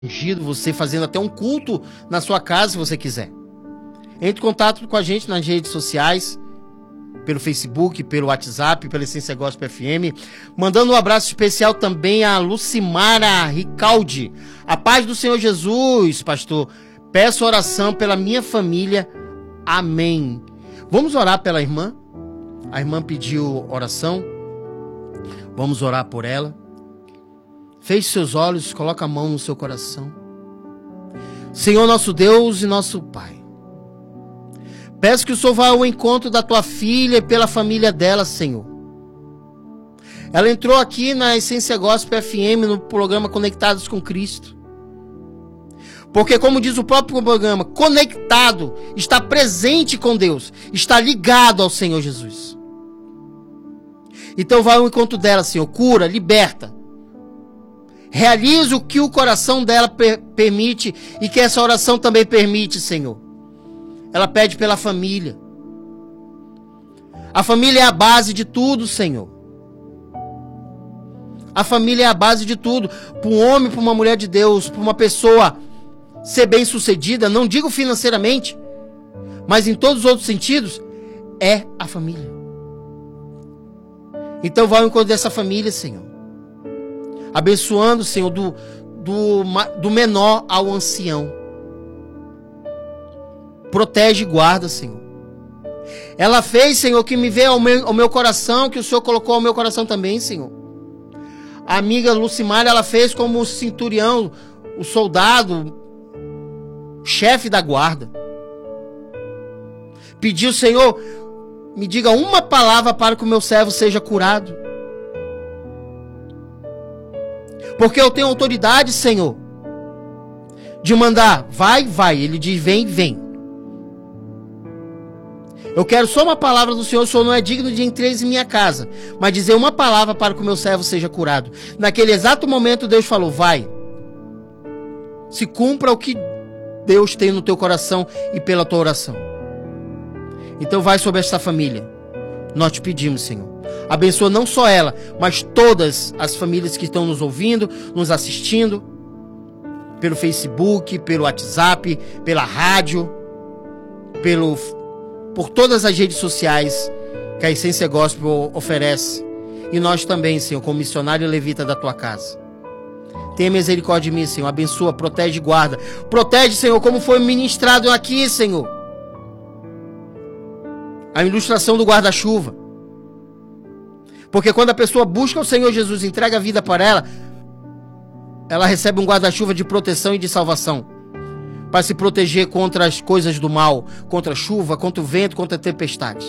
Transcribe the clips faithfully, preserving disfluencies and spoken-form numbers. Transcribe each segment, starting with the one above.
ungido, você fazendo até um culto na sua casa, se você quiser. Entre em contato com a gente nas redes sociais, pelo Facebook, pelo WhatsApp, pela Essência Gospel F M. Mandando um abraço especial também a Lucimara Ricaldi. A paz do Senhor Jesus, pastor. Peço oração pela minha família. Amém. Vamos orar pela irmã? A irmã pediu oração. Vamos orar por ela. Feche seus olhos, coloca a mão no seu coração. Senhor nosso Deus e nosso Pai, peço que o Senhor vá ao encontro da tua filha e pela família dela, Senhor. Ela entrou aqui na Essência Gospel F M, no programa Conectados com Cristo. Porque, como diz o próprio programa, conectado, está presente com Deus, está ligado ao Senhor Jesus. Então vai ao encontro dela, Senhor, cura, liberta. Realize o que o coração dela per- permite e que essa oração também permite, Senhor. Ela pede pela família. A família é a base de tudo, Senhor. A família é a base de tudo. Para um homem, para uma mulher de Deus, para uma pessoa ser bem sucedida, não digo financeiramente, mas em todos os outros sentidos, é a família. Então vai ao encontro dessa família, Senhor. Abençoando, Senhor, do, do, do menor ao ancião. Protege e guarda, Senhor. Ela fez, Senhor, que me veio ao meu, ao meu coração, que o Senhor colocou ao meu coração também, Senhor. A amiga Lucimara, ela fez como o centurião, o soldado, o chefe da guarda. Pediu, Senhor, me diga uma palavra para que o meu servo seja curado. Porque eu tenho autoridade, Senhor, de mandar, vai, vai. Ele diz, vem, vem. Eu quero só uma palavra do Senhor. O Senhor não é digno de entrar em minha casa, mas dizer uma palavra para que o meu servo seja curado. Naquele exato momento, Deus falou, vai. Se cumpra o que Deus tem no teu coração e pela tua oração. Então vai sobre esta família. Nós te pedimos, Senhor. Abençoa não só ela, mas todas as famílias que estão nos ouvindo, nos assistindo, pelo Facebook, pelo WhatsApp, pela rádio, pelo, por todas as redes sociais que a Essência Gospel oferece. E nós também, Senhor, como missionário e levita da tua casa. Tenha misericórdia de mim, Senhor. Abençoa, protege e guarda. Protege, Senhor, como foi ministrado aqui, Senhor. A ilustração do guarda-chuva. Porque quando a pessoa busca o Senhor Jesus, entrega a vida para ela, ela recebe um guarda-chuva de proteção e de salvação. Para se proteger contra as coisas do mal, contra a chuva, contra o vento, contra a tempestade.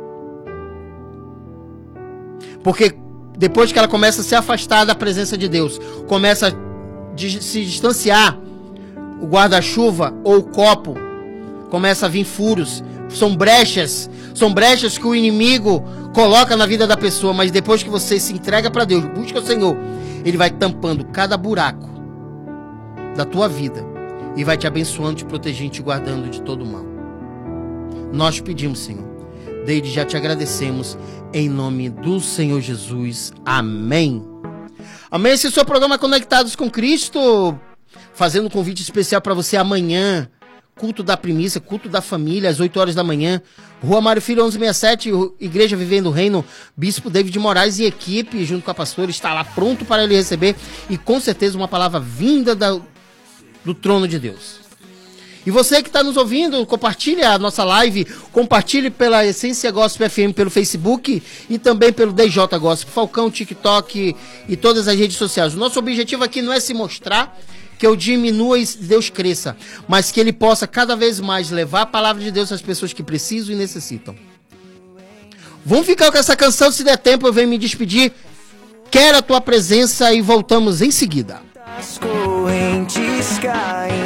Porque depois que ela começa a se afastar da presença de Deus, começa a se distanciar, o guarda-chuva ou o copo, começa a vir furos, são brechas, são brechas que o inimigo coloca na vida da pessoa, mas depois que você se entrega para Deus, busca o Senhor, Ele vai tampando cada buraco da tua vida e vai te abençoando, te protegendo, te guardando de todo mal. Nós pedimos, Senhor, desde já te agradecemos, em nome do Senhor Jesus. Amém. Amém. Esse é o seu programa Conectados com Cristo, fazendo um convite especial para você amanhã. Culto da Primícia, culto da família, às oito horas da manhã. Rua Mário Filho, onze sessenta e sete, Igreja Vivendo o Reino. Bispo David Moraes e equipe, junto com a pastora, está lá pronto para ele receber. E com certeza uma palavra vinda da, do trono de Deus. E você que está nos ouvindo, compartilhe a nossa live. Compartilhe pela Essência Gospel F M, pelo Facebook e também pelo D J Gospel, Falcão, TikTok e todas as redes sociais. O nosso objetivo aqui não é se mostrar, que eu diminua e Deus cresça, mas que Ele possa cada vez mais levar a palavra de Deus às pessoas que precisam e necessitam. Vamos ficar com essa canção, se der tempo eu venho me despedir. Quero a tua presença e voltamos em seguida. As correntes caem.